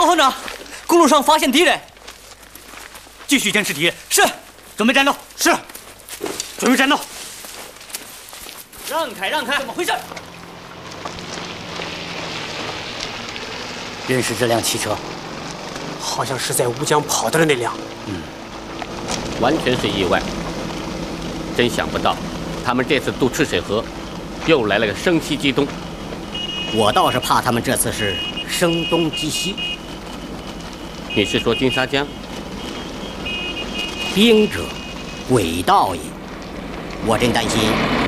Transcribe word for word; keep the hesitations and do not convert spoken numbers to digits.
报告团长，公路上发现敌人，继续监视敌人。是，准备战斗。是，准备战斗。让开，让开！怎么回事？认识这辆汽车？ 好像是在吴江跑的那辆。 嗯，完全是意外。真想不到，他们这次渡赤水河，又来了个声西击东。 我倒是怕他们这次是声东击西。 你是说金沙江？ 兵者，诡道也。我真担心